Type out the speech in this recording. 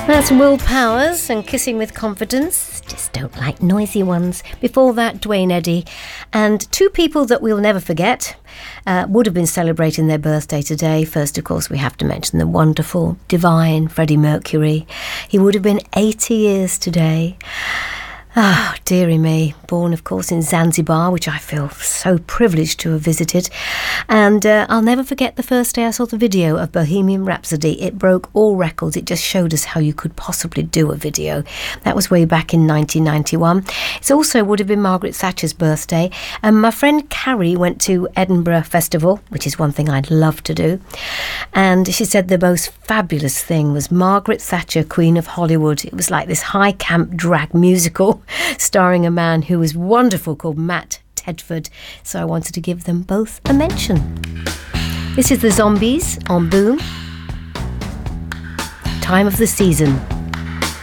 That's Will Powers and Kissing with Confidence. Just don't like noisy ones. Before that, Dwayne Eddy. And two people that we'll never forget would have been celebrating their birthday today. First, of course, we have to mention the wonderful, divine Freddie Mercury. He would have been 80 years today. Oh, dearie me. Born, of course, in Zanzibar, which I feel so privileged to have visited. And I'll never forget the first day I saw the video of Bohemian Rhapsody. It broke all records. It just showed us how you could possibly do a video. That was way back in 1991. It also would have been Margaret Thatcher's birthday. And my friend Carrie went to Edinburgh Festival, which is one thing I'd love to do. And she said the most fabulous thing was Margaret Thatcher, Queen of Hollywood. It was like this high camp drag musical starring a man who was wonderful called Matt Tedford. So I wanted to give them both a mention. This is the Zombies on Boom. Time of the Season.